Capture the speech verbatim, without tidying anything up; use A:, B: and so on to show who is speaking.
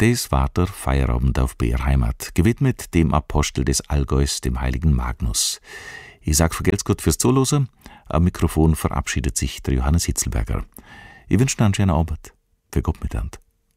A: Das war der Feierabend auf B R Heimat, gewidmet dem Apostel des Allgäus, dem heiligen Magnus. Ich sag vergelt's Gott fürs Zuhören. Am Mikrofon verabschiedet sich der Johannes Hitzelberger. Ich wünsche Ihnen einen schönen Abend. Für Gott miteinander.